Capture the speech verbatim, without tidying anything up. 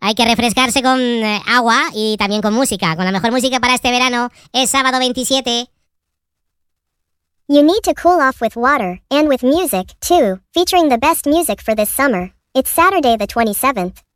hay que refrescarse con eh, agua y también con música. Con la mejor música para este verano es sábado veintisiete. You need to cool off with water, and with music, too, featuring the best music for this summer. It's Saturday the twenty-seventh.